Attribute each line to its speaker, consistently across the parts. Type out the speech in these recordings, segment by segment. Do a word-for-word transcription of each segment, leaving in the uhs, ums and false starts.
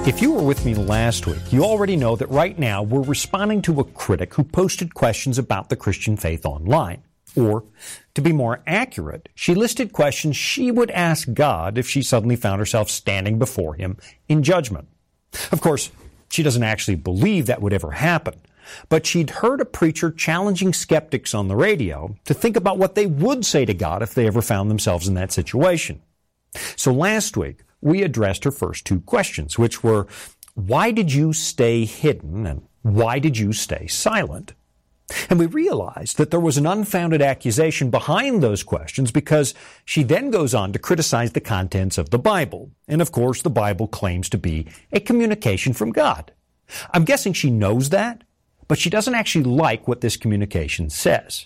Speaker 1: If you were with me last week, you already know that right now we're responding to a critic who posted questions about the Christian faith online. Or, to be more accurate, she listed questions she would ask God if she suddenly found herself standing before Him in judgment. Of course, she doesn't actually believe that would ever happen, but she'd heard a preacher challenging skeptics on the radio to think about what they would say to God if they ever found themselves in that situation. So last week, we addressed her first two questions, which were, why did you stay hidden and why did you stay silent? And we realized that there was an unfounded accusation behind those questions because she then goes on to criticize the contents of the Bible. And of course, the Bible claims to be a communication from God. I'm guessing she knows that, but she doesn't actually like what this communication says.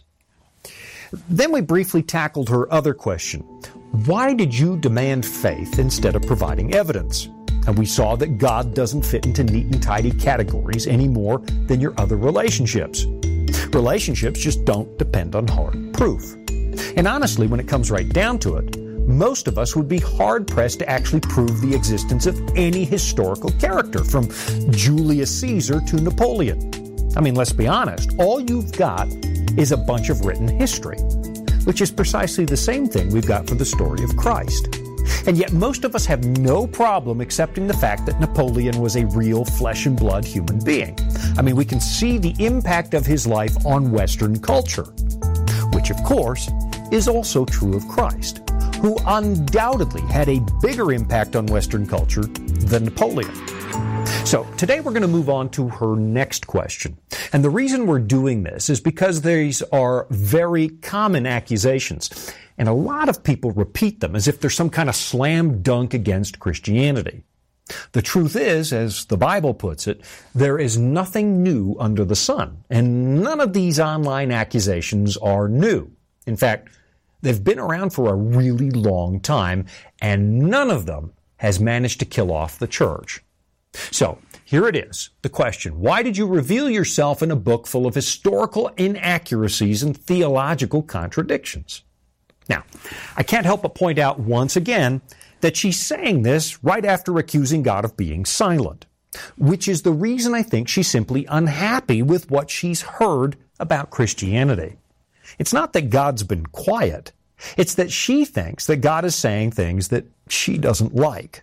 Speaker 1: Then we briefly tackled her other question. Why did you demand faith instead of providing evidence? And we saw that God doesn't fit into neat and tidy categories any more than your other relationships. Relationships just don't depend on hard proof. And honestly, when it comes right down to it, most of us would be hard-pressed to actually prove the existence of any historical character, from Julius Caesar to Napoleon. I mean, let's be honest, all you've got is a bunch of written history, which is precisely the same thing we've got for the story of Christ. And yet most of us have no problem accepting the fact that Napoleon was a real flesh and blood human being. I mean, we can see the impact of his life on Western culture, which of course is also true of Christ, who undoubtedly had a bigger impact on Western culture than Napoleon. So today we're going to move on to her next question. And the reason we're doing this is because these are very common accusations. And a lot of people repeat them as if they're some kind of slam dunk against Christianity. The truth is, as the Bible puts it, there is nothing new under the sun. And none of these online accusations are new. In fact, they've been around for a really long time, and none of them has managed to kill off the church. So, here it is, the question, why did you reveal yourself in a book full of historical inaccuracies and theological contradictions? Now, I can't help but point out once again that she's saying this right after accusing God of being silent, which is the reason I think she's simply unhappy with what she's heard about Christianity. It's not that God's been quiet, it's that she thinks that God is saying things that she doesn't like.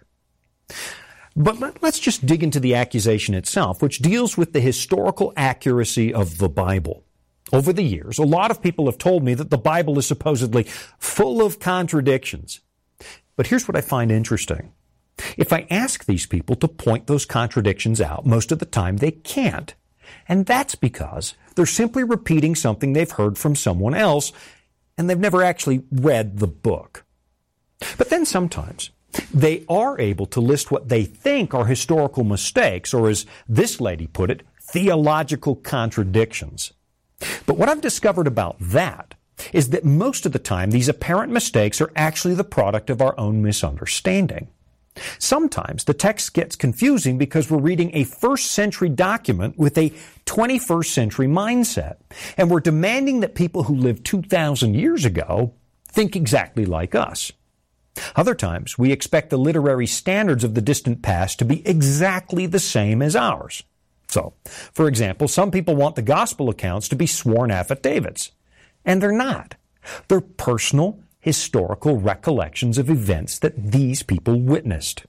Speaker 1: But let, let's just dig into the accusation itself, which deals with the historical accuracy of the Bible. Over the years, a lot of people have told me that the Bible is supposedly full of contradictions. But here's what I find interesting. If I ask these people to point those contradictions out, most of the time they can't. And that's because they're simply repeating something they've heard from someone else, and they've never actually read the book. But then sometimes they are able to list what they think are historical mistakes, or as this lady put it, theological contradictions. But what I've discovered about that is that most of the time these apparent mistakes are actually the product of our own misunderstanding. Sometimes the text gets confusing because we're reading a first century document with a twenty-first century mindset, and we're demanding that people who lived two thousand years ago think exactly like us. Other times, we expect the literary standards of the distant past to be exactly the same as ours. So, for example, some people want the gospel accounts to be sworn affidavits, and they're not. They're personal, historical recollections of events that these people witnessed.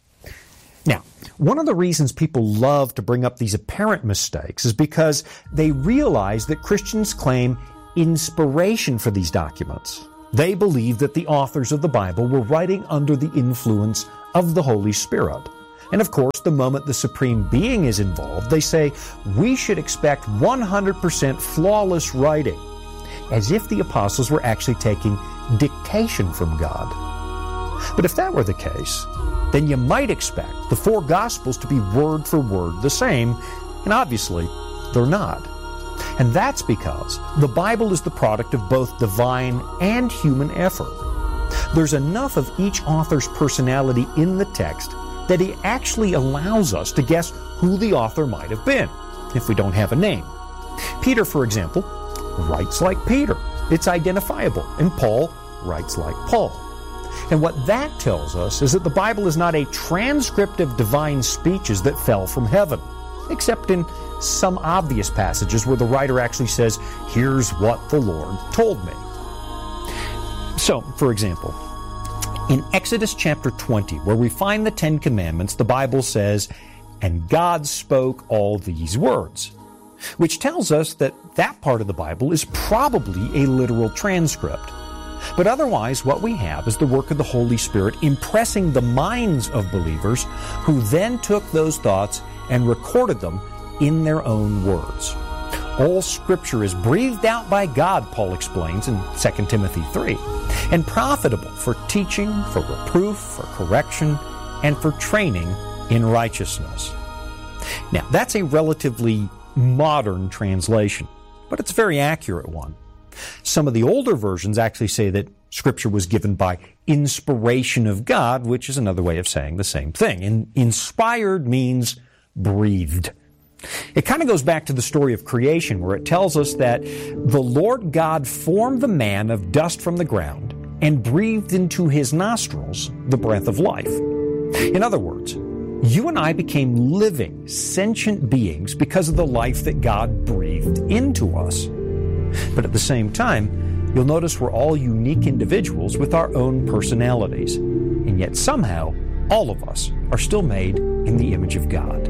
Speaker 1: Now, one of the reasons people love to bring up these apparent mistakes is because they realize that Christians claim inspiration for these documents. They believe that the authors of the Bible were writing under the influence of the Holy Spirit. And of course, the moment the Supreme Being is involved, they say we should expect one hundred percent flawless writing, as if the apostles were actually taking dictation from God. But if that were the case, then you might expect the four Gospels to be word for word the same, and obviously they're not. And that's because the Bible is the product of both divine and human effort. There's enough of each author's personality in the text that it actually allows us to guess who the author might have been, if we don't have a name. Peter, for example, writes like Peter. It's identifiable. And Paul writes like Paul. And what that tells us is that the Bible is not a transcript of divine speeches that fell from heaven, except in some obvious passages where the writer actually says, "Here's what the Lord told me." So, for example, in Exodus chapter twenty, where we find the Ten Commandments, the Bible says, "And God spoke all these words," which tells us that that part of the Bible is probably a literal transcript. But otherwise, what we have is the work of the Holy Spirit impressing the minds of believers who then took those thoughts and recorded them in their own words. All Scripture is breathed out by God, Paul explains in Second Timothy three, and profitable for teaching, for reproof, for correction, and for training in righteousness. Now, that's a relatively modern translation, but it's a very accurate one. Some of the older versions actually say that Scripture was given by inspiration of God, which is another way of saying the same thing. And inspired means breathed. It kind of goes back to the story of creation, where it tells us that the Lord God formed the man of dust from the ground and breathed into his nostrils the breath of life. In other words, you and I became living, sentient beings because of the life that God breathed into us. But at the same time, you'll notice we're all unique individuals with our own personalities. And yet somehow, all of us are still made in the image of God.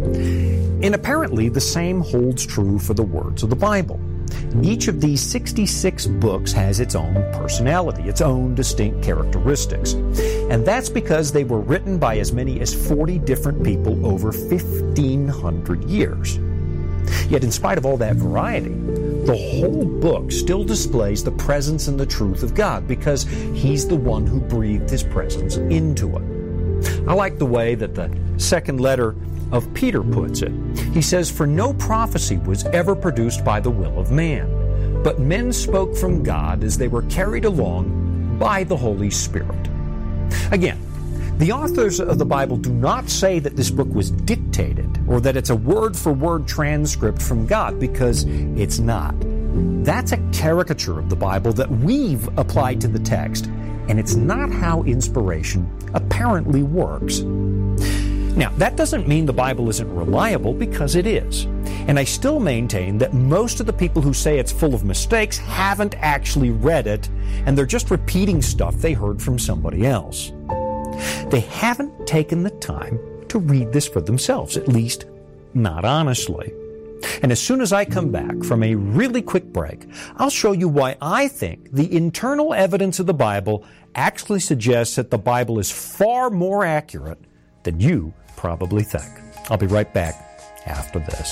Speaker 1: And apparently the same holds true for the words of the Bible. Each of these sixty-six books has its own personality, its own distinct characteristics. And that's because they were written by as many as forty different people over fifteen hundred years. Yet in spite of all that variety, the whole book still displays the presence and the truth of God because He's the one who breathed His presence into it. I like the way that the second letter of Peter puts it. He says, "For no prophecy was ever produced by the will of man, but men spoke from God as they were carried along by the Holy Spirit." Again, the authors of the Bible do not say that this book was dictated or that it's a word-for-word transcript from God, because it's not. That's a caricature of the Bible that we've applied to the text, and it's not how inspiration apparently works. Now, that doesn't mean the Bible isn't reliable, because it is. And I still maintain that most of the people who say it's full of mistakes haven't actually read it, and they're just repeating stuff they heard from somebody else. They haven't taken the time to read this for themselves, at least not honestly. And as soon as I come back from a really quick break, I'll show you why I think the internal evidence of the Bible actually suggests that the Bible is far more accurate than you probably think. I'll be right back after this.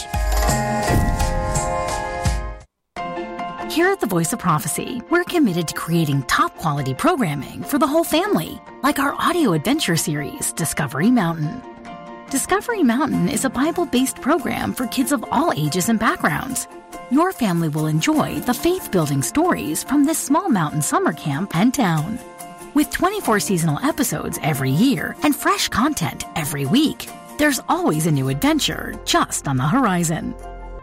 Speaker 2: Here at the Voice of Prophecy, we're committed to creating top-quality programming for the whole family, like our audio adventure series, Discovery Mountain. Discovery Mountain is a Bible-based program for kids of all ages and backgrounds. Your family will enjoy the faith-building stories from this small mountain summer camp and town. With twenty-four seasonal episodes every year and fresh content every week, there's always a new adventure just on the horizon.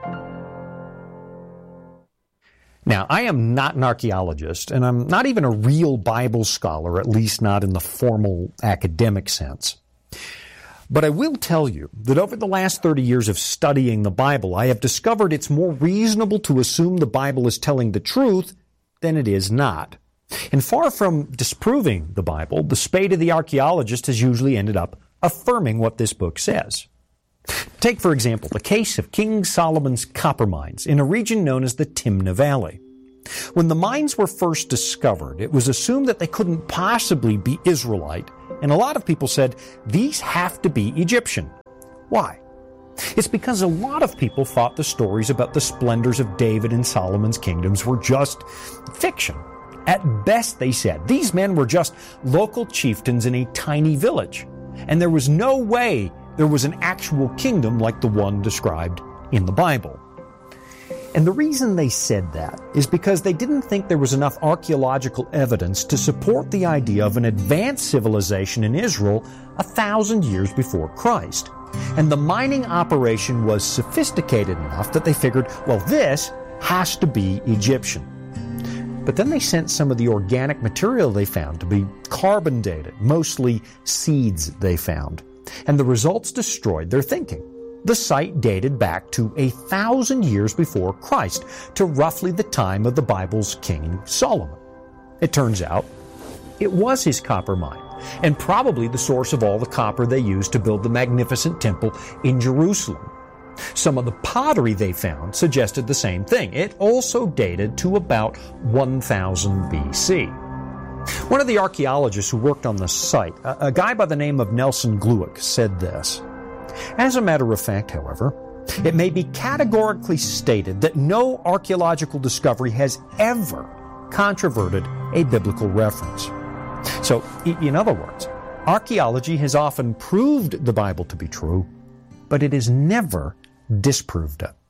Speaker 1: Now, I am not an archaeologist, and I'm not even a real Bible scholar, at least not in the formal academic sense. But I will tell you that over the last thirty years of studying the Bible, I have discovered it's more reasonable to assume the Bible is telling the truth than it is not. And far from disproving the Bible, the spade of the archaeologist has usually ended up affirming what this book says. Take, for example, the case of King Solomon's copper mines in a region known as the Timnah Valley. When the mines were first discovered, it was assumed that they couldn't possibly be Israelite, and a lot of people said, these have to be Egyptian. Why? It's because a lot of people thought the stories about the splendors of David and Solomon's kingdoms were just fiction. At best, they said, these men were just local chieftains in a tiny village, and there was no way there was an actual kingdom like the one described in the Bible. And the reason they said that is because they didn't think there was enough archaeological evidence to support the idea of an advanced civilization in Israel a thousand years before Christ. And the mining operation was sophisticated enough that they figured, well, this has to be Egyptian. But then they sent some of the organic material they found to be carbon dated, mostly seeds they found. And the results destroyed their thinking. The site dated back to a thousand years before Christ, to roughly the time of the Bible's King Solomon. It turns out it was his copper mine, and probably the source of all the copper they used to build the magnificent temple in Jerusalem. Some of the pottery they found suggested the same thing. It also dated to about one thousand B C. One of the archaeologists who worked on the site, a, a guy by the name of Nelson Glueck, said this: "As a matter of fact, however, it may be categorically stated that no archaeological discovery has ever controverted a biblical reference." So, in other words, archaeology has often proved the Bible to be true, but it has never disproved it.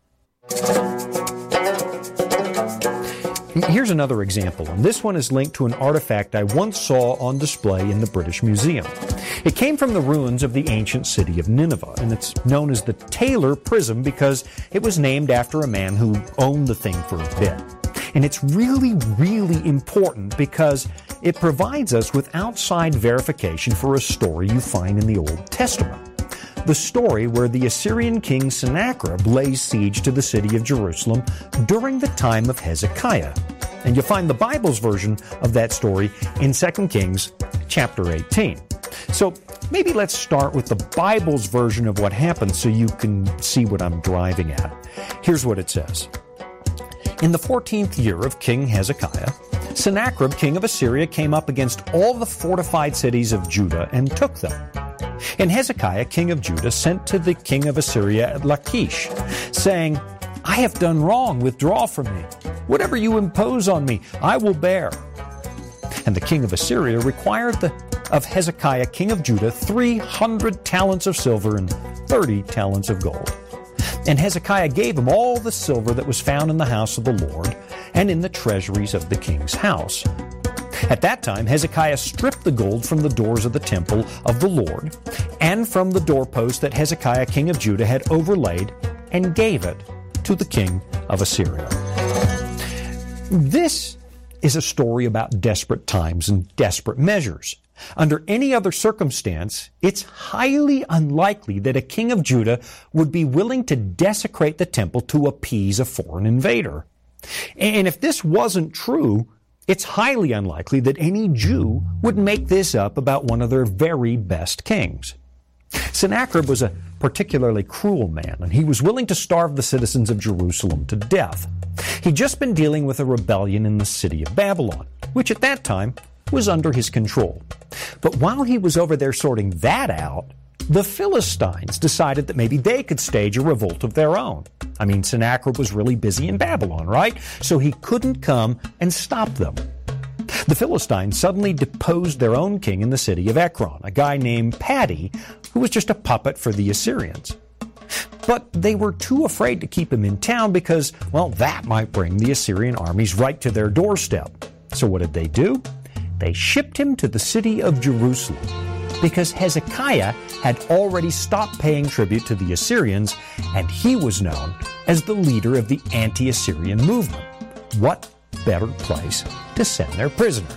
Speaker 1: Here's another example, and this one is linked to an artifact I once saw on display in the British Museum. It came from the ruins of the ancient city of Nineveh, and it's known as the Taylor Prism because it was named after a man who owned the thing for a bit. And it's really, really important because it provides us with outside verification for a story you find in the Old Testament. The story where the Assyrian king Sennacherib lays siege to the city of Jerusalem during the time of Hezekiah. And you'll find the Bible's version of that story in Second Kings chapter eighteen. So maybe let's start with the Bible's version of what happened so you can see what I'm driving at. Here's what it says. In the fourteenth year of King Hezekiah, Sennacherib, king of Assyria, came up against all the fortified cities of Judah and took them. And Hezekiah, king of Judah, sent to the king of Assyria at Lachish, saying, "I have done wrong, withdraw from me. Whatever you impose on me, I will bear." And the king of Assyria required the, of Hezekiah, king of Judah, three hundred talents of silver and thirty talents of gold. And Hezekiah gave him all the silver that was found in the house of the Lord and in the treasuries of the king's house. At that time, Hezekiah stripped the gold from the doors of the temple of the Lord and from the doorpost that Hezekiah, king of Judah, had overlaid, and gave it to the king of Assyria. This is a story about desperate times and desperate measures. Under any other circumstance, it's highly unlikely that a king of Judah would be willing to desecrate the temple to appease a foreign invader. And if this wasn't true, it's highly unlikely that any Jew would make this up about one of their very best kings. Sennacherib was a particularly cruel man, and he was willing to starve the citizens of Jerusalem to death. He'd just been dealing with a rebellion in the city of Babylon, which at that time was under his control. But while he was over there sorting that out, the Philistines decided that maybe they could stage a revolt of their own. I mean, Sennacherib was really busy in Babylon, right? So he couldn't come and stop them. The Philistines suddenly deposed their own king in the city of Ekron, a guy named Paddy, who was just a puppet for the Assyrians. But they were too afraid to keep him in town because, well, that might bring the Assyrian armies right to their doorstep. So what did they do? They shipped him to the city of Jerusalem because Hezekiah had already stopped paying tribute to the Assyrians, and he was known as the leader of the anti-Assyrian movement. What better place to send their prisoner?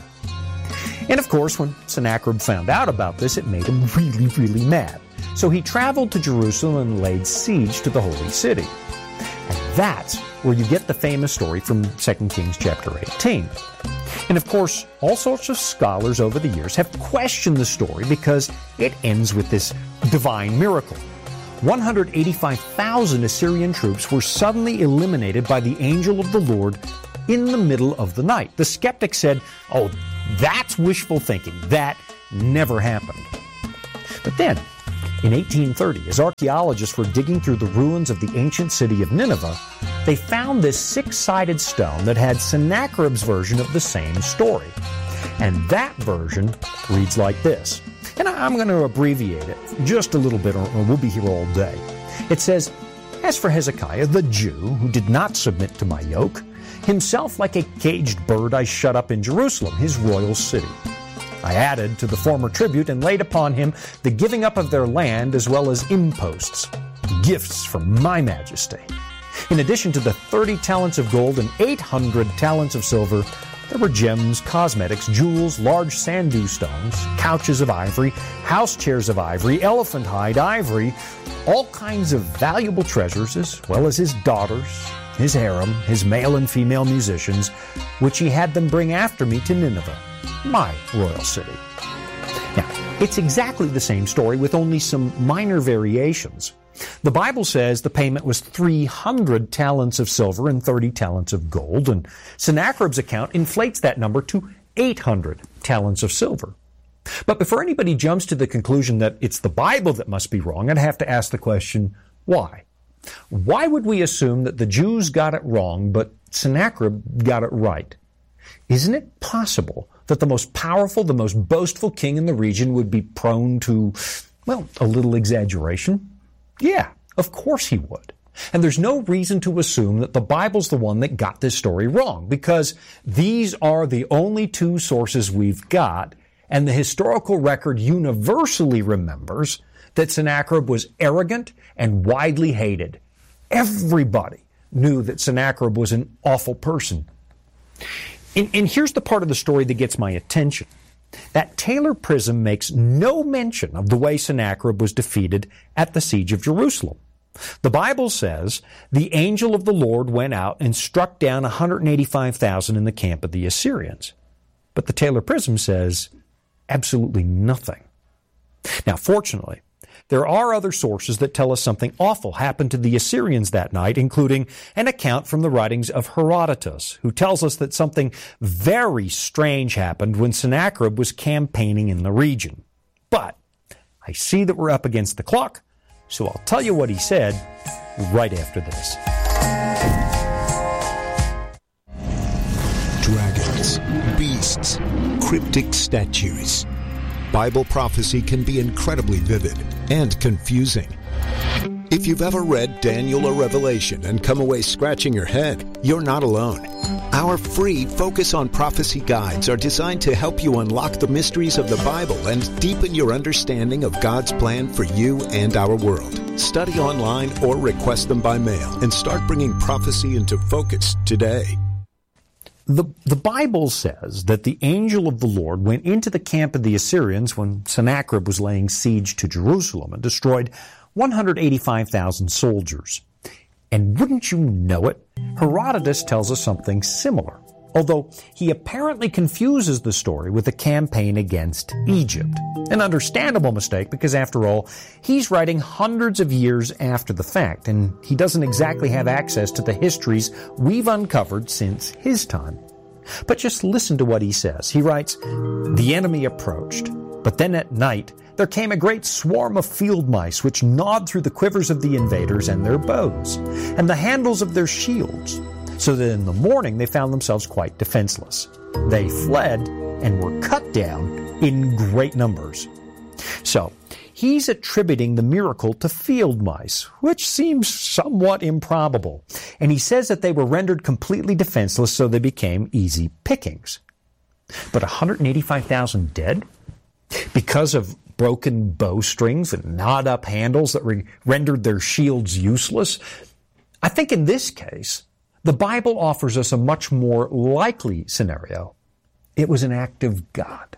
Speaker 1: And of course, when Sennacherib found out about this, it made him really, really mad. So he traveled to Jerusalem and laid siege to the holy city. And that's where you get the famous story from Second Kings chapter eighteen. And of course, all sorts of scholars over the years have questioned the story because it ends with this divine miracle. one hundred eighty-five thousand Assyrian troops were suddenly eliminated by the angel of the Lord in the middle of the night. The skeptics said, "Oh, that's wishful thinking. That never happened." But then, in eighteen thirty, as archaeologists were digging through the ruins of the ancient city of Nineveh, they found this six-sided stone that had Sennacherib's version of the same story. And that version reads like this. And I'm going to abbreviate it just a little bit, or we'll be here all day. It says, "As for Hezekiah, the Jew, who did not submit to my yoke, himself like a caged bird I shut up in Jerusalem, his royal city. I added to the former tribute and laid upon him the giving up of their land as well as imposts, gifts from my majesty. In addition to the thirty talents of gold and eight hundred talents of silver, There were gems, cosmetics, jewels, large sand dune stones, couches of ivory, house chairs of ivory, elephant hide, ivory, all kinds of valuable treasures, as well as his daughters, his harem, his male and female musicians, which he had them bring after me to Nineveh, my royal city. Now, it's exactly the same story with only some minor variations. The Bible says the payment was three hundred talents of silver and thirty talents of gold, and Sennacherib's account inflates that number to eight hundred talents of silver. But before anybody jumps to the conclusion that it's the Bible that must be wrong, I'd have to ask the question, why? Why would we assume that the Jews got it wrong, but Sennacherib got it right? Isn't it possible that the most powerful, the most boastful king in the region would be prone to, well, a little exaggeration? Yeah, of course he would. And there's no reason to assume that the Bible's the one that got this story wrong, because these are the only two sources we've got, and the historical record universally remembers that Sennacherib was arrogant and widely hated. Everybody knew that Sennacherib was an awful person. And, and here's the part of the story that gets my attention. That Taylor Prism makes no mention of the way Sennacherib was defeated at the siege of Jerusalem. The Bible says the angel of the Lord went out and struck down one hundred eighty-five thousand in the camp of the Assyrians. But the Taylor Prism says absolutely nothing. Now, fortunately, there are other sources that tell us something awful happened to the Assyrians that night, including an account from the writings of Herodotus, who tells us that something very strange happened when Sennacherib was campaigning in the region. But I see that we're up against the clock, so I'll tell you what he said right after this.
Speaker 3: Dragons, beasts, cryptic statues. Bible prophecy can be incredibly vivid and confusing. If you've ever read Daniel or Revelation and come away scratching your head, you're not alone. Our free Focus on Prophecy guides are designed to help you unlock the mysteries of the Bible and deepen your understanding of God's plan for you and our world. Study online or request them by mail and start bringing prophecy into focus today.
Speaker 1: The, the Bible says that the angel of the Lord went into the camp of the Assyrians when Sennacherib was laying siege to Jerusalem and destroyed one hundred eighty-five thousand soldiers. And wouldn't you know it, Herodotus tells us something similar, although he apparently confuses the story with a campaign against Egypt. An understandable mistake because, after all, he's writing hundreds of years after the fact, and he doesn't exactly have access to the histories we've uncovered since his time. But just listen to what he says. He writes, "The enemy approached, but then at night there came a great swarm of field mice which gnawed through the quivers of the invaders and their bows, and the handles of their shields, so that in the morning they found themselves quite defenseless. They fled and were cut down in great numbers." So, he's attributing the miracle to field mice, which seems somewhat improbable. And he says that they were rendered completely defenseless, so they became easy pickings. But one hundred eighty-five thousand dead? Because of broken bowstrings and gnawed-up handles that re- rendered their shields useless? I think in this case, the Bible offers us a much more likely scenario. It was an act of God.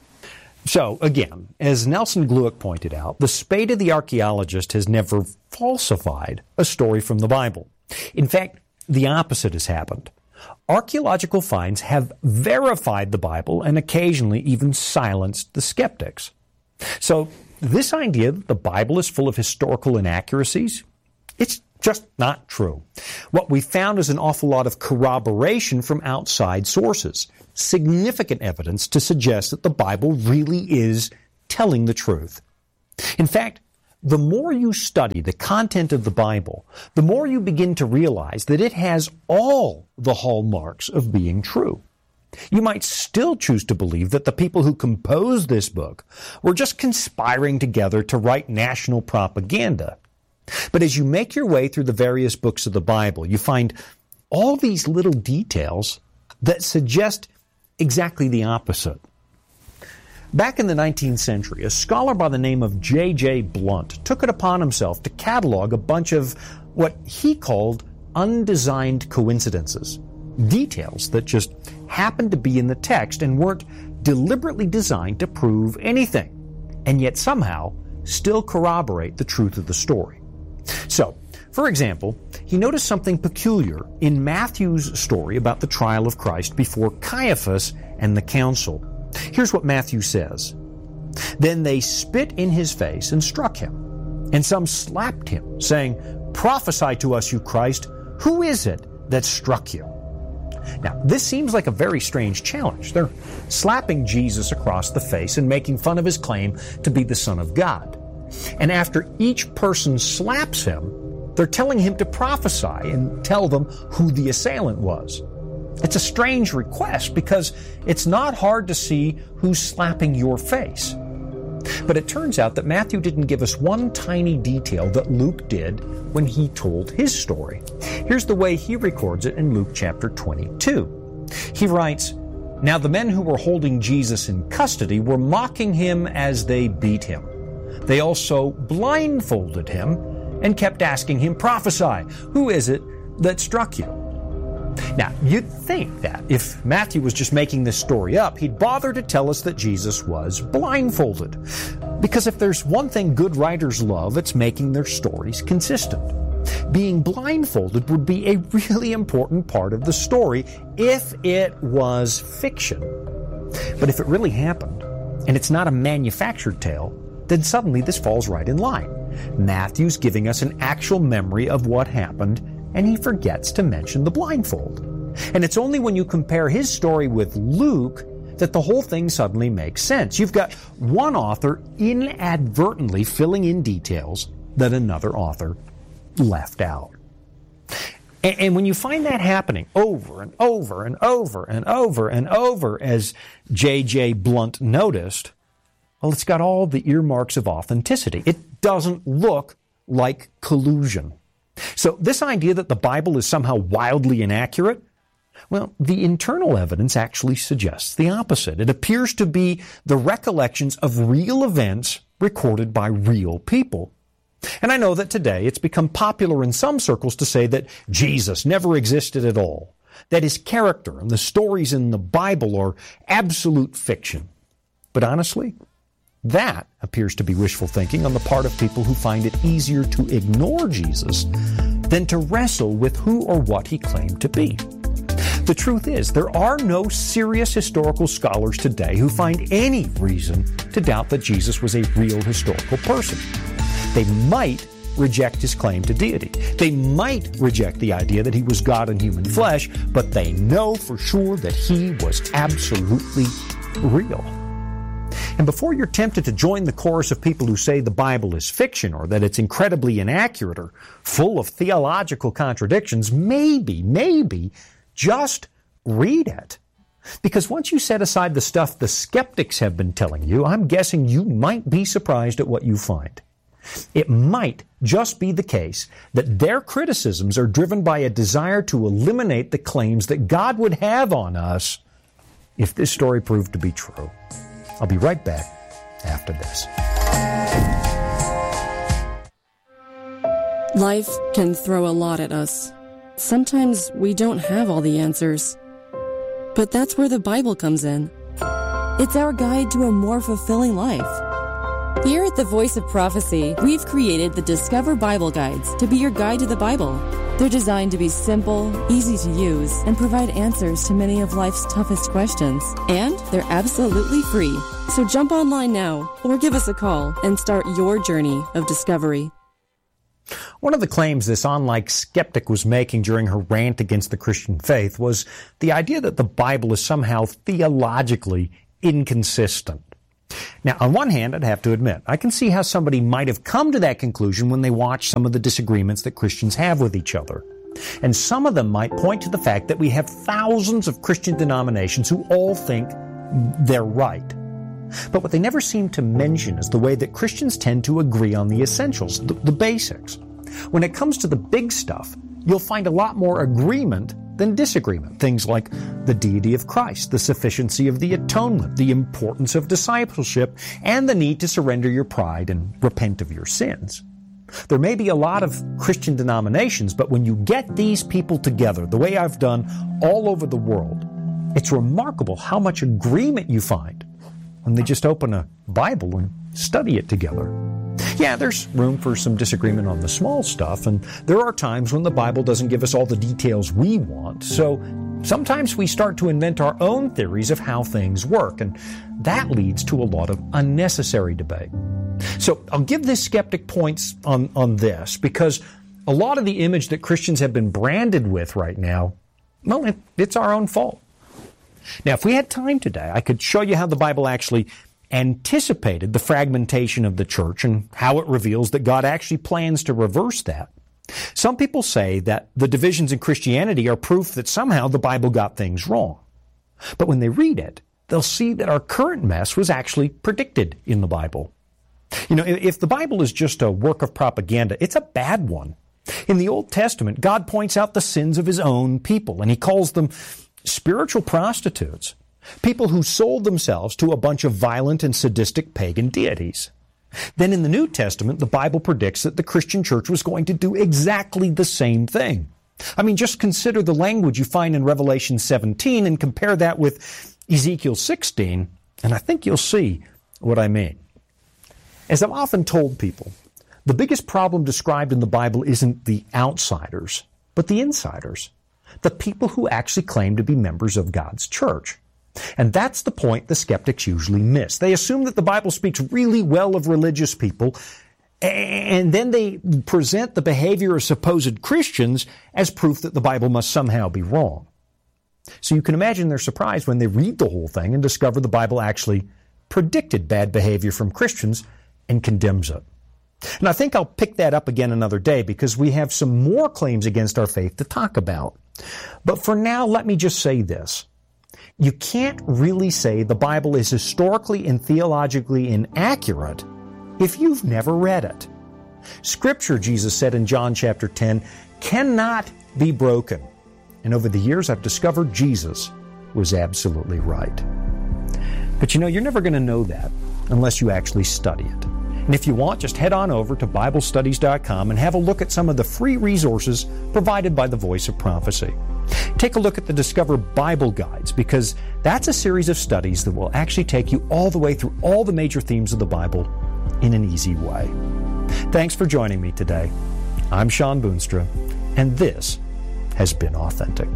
Speaker 1: So, again, as Nelson Glueck pointed out, the spade of the archaeologist has never falsified a story from the Bible. In fact, the opposite has happened. Archaeological finds have verified the Bible and occasionally even silenced the skeptics. So, this idea that the Bible is full of historical inaccuracies, it's just not true. What we found is an awful lot of corroboration from outside sources, significant evidence to suggest that the Bible really is telling the truth. In fact, the more you study the content of the Bible, the more you begin to realize that it has all the hallmarks of being true. You might still choose to believe that the people who composed this book were just conspiring together to write national propaganda. But as you make your way through the various books of the Bible, you find all these little details that suggest exactly the opposite. Back in the nineteenth century, a scholar by the name of J J Blunt took it upon himself to catalog a bunch of what he called undesigned coincidences, details that just happened to be in the text and weren't deliberately designed to prove anything, and yet somehow still corroborate the truth of the story. So, for example, he noticed something peculiar in Matthew's story about the trial of Christ before Caiaphas and the council. Here's what Matthew says. Then they spit in his face and struck him, and some slapped him, saying, "Prophesy to us, you Christ, who is it that struck you?" Now, this seems like a very strange challenge. They're slapping Jesus across the face and making fun of his claim to be the Son of God. And after each person slaps him, they're telling him to prophesy and tell them who the assailant was. It's a strange request because it's not hard to see who's slapping your face. But it turns out that Matthew didn't give us one tiny detail that Luke did when he told his story. Here's the way he records it in Luke chapter twenty-two. He writes, "Now the men who were holding Jesus in custody were mocking him as they beat him. They also blindfolded him and kept asking him, 'Prophesy, who is it that struck you?'" Now, you'd think that if Matthew was just making this story up, he'd bother to tell us that Jesus was blindfolded. Because if there's one thing good writers love, it's making their stories consistent. Being blindfolded would be a really important part of the story if it was fiction. But if it really happened, and it's not a manufactured tale, then suddenly this falls right in line. Matthew's giving us an actual memory of what happened, and he forgets to mention the blindfold. And it's only when you compare his story with Luke that the whole thing suddenly makes sense. You've got one author inadvertently filling in details that another author left out. And, and when you find that happening over and over and over and over and over, as J J Blunt noticed, well, it's got all the earmarks of authenticity. It doesn't look like collusion. So this idea that the Bible is somehow wildly inaccurate, well, the internal evidence actually suggests the opposite. It appears to be the recollections of real events recorded by real people. And I know that today it's become popular in some circles to say that Jesus never existed at all, that his character and the stories in the Bible are absolute fiction. But honestly, that appears to be wishful thinking on the part of people who find it easier to ignore Jesus than to wrestle with who or what he claimed to be. The truth is, there are no serious historical scholars today who find any reason to doubt that Jesus was a real historical person. They might reject his claim to deity. They might reject the idea that he was God in human flesh, but they know for sure that he was absolutely real. And before you're tempted to join the chorus of people who say the Bible is fiction or that it's incredibly inaccurate or full of theological contradictions, maybe, maybe just read it. Because once you set aside the stuff the skeptics have been telling you, I'm guessing you might be surprised at what you find. It might just be the case that their criticisms are driven by a desire to eliminate the claims that God would have on us if this story proved to be true. I'll be right back after this.
Speaker 4: Life can throw a lot at us. Sometimes we don't have all the answers. But that's where the Bible comes in. It's our guide to a more fulfilling life. Here at the Voice of Prophecy, we've created the Discover Bible Guides to be your guide to the Bible. They're designed to be simple, easy to use, and provide answers to many of life's toughest questions. And they're absolutely free. So jump online now or give us a call and start your journey of discovery.
Speaker 1: One of the claims this online skeptic was making during her rant against the Christian faith was the idea that the Bible is somehow theologically inconsistent. Now, on one hand, I'd have to admit, I can see how somebody might have come to that conclusion when they watch some of the disagreements that Christians have with each other. And some of them might point to the fact that we have thousands of Christian denominations who all think they're right. But what they never seem to mention is the way that Christians tend to agree on the essentials, the, the basics. When it comes to the big stuff, you'll find a lot more agreement than disagreement. Things like the deity of Christ, the sufficiency of the atonement, the importance of discipleship, and the need to surrender your pride and repent of your sins. There may be a lot of Christian denominations, but when you get these people together, the way I've done all over the world, It's remarkable how much agreement you find when they just open a Bible and study it together. Yeah, there's room for some disagreement on the small stuff, and there are times when the Bible doesn't give us all the details we want. So sometimes we start to invent our own theories of how things work, and that leads to a lot of unnecessary debate. So I'll give this skeptic points on, on this, because a lot of the image that Christians have been branded with right now, well, it, it's our own fault. Now, if we had time today, I could show you how the Bible actually anticipated the fragmentation of the church and how it reveals that God actually plans to reverse that. Some people say that the divisions in Christianity are proof that somehow the Bible got things wrong. But when they read it, they'll see that our current mess was actually predicted in the Bible. You know, if the Bible is just a work of propaganda, it's a bad one. In the Old Testament, God points out the sins of His own people, and He calls them spiritual prostitutes, people who sold themselves to a bunch of violent and sadistic pagan deities. Then in the New Testament, the Bible predicts that the Christian church was going to do exactly the same thing. I mean, just consider the language you find in Revelation seventeen and compare that with Ezekiel sixteen, and I think you'll see what I mean. As I've often told people, the biggest problem described in the Bible isn't the outsiders, but the insiders, the people who actually claim to be members of God's church. And that's the point the skeptics usually miss. They assume that the Bible speaks really well of religious people, and then they present the behavior of supposed Christians as proof that the Bible must somehow be wrong. So you can imagine their surprise when they read the whole thing and discover the Bible actually predicted bad behavior from Christians and condemns it. And I think I'll pick that up again another day because we have some more claims against our faith to talk about. But for now, let me just say this. You can't really say the Bible is historically and theologically inaccurate if you've never read it. Scripture, Jesus said in John chapter ten, cannot be broken. And over the years, I've discovered Jesus was absolutely right. But you know, you're never going to know that unless you actually study it. And if you want, just head on over to Bible Studies dot com and have a look at some of the free resources provided by the Voice of Prophecy. Take a look at the Discover Bible Guides, because that's a series of studies that will actually take you all the way through all the major themes of the Bible in an easy way. Thanks for joining me today. I'm Sean Boonstra, and this has been Authentic.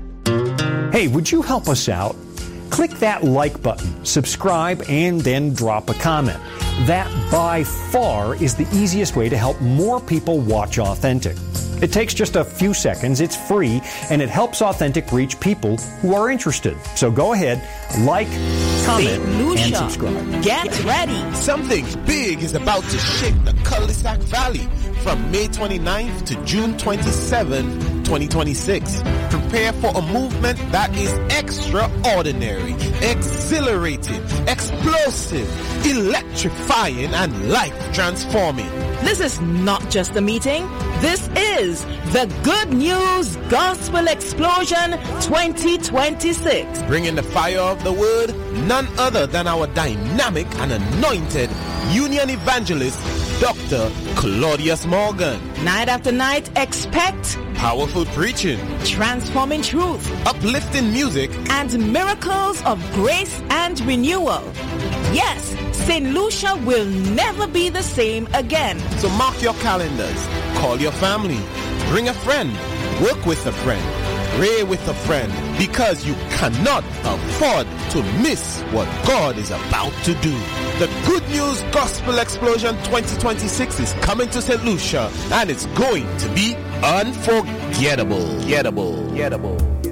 Speaker 1: Hey, would you help us out? Click that like button, subscribe, and then drop a comment. That by far is the easiest way to help more people watch Authentic. It takes just a few seconds, it's free, and it helps Authentic reach people who are interested. So go ahead, like, comment, and subscribe.
Speaker 5: Get ready!
Speaker 6: Something big is about to shake the Cul-de-Sac Valley from May twenty-ninth to June twenty-seventh, twenty twenty-six. Prepare for a movement that is extraordinary, exhilarating, explosive, electrifying, and life-transforming.
Speaker 5: This is not just a meeting. This is the Good News Gospel Explosion twenty twenty-six.
Speaker 6: Bringing the fire of the word, none other than our dynamic and anointed Union Evangelist, Doctor Claudius Morgan.
Speaker 5: Night after night, expect
Speaker 6: powerful preaching,
Speaker 5: transforming truth,
Speaker 6: uplifting music,
Speaker 5: and miracles of grace and renewal. Yes, Saint Lucia will never be the same again.
Speaker 6: So mark your calendars, call your family, bring a friend, work with a friend, pray with a friend, because you cannot afford to miss what God is about to do. The Good News Gospel Explosion twenty twenty-six is coming to Saint Lucia, and it's going to be unforgettable. Gettable. Gettable.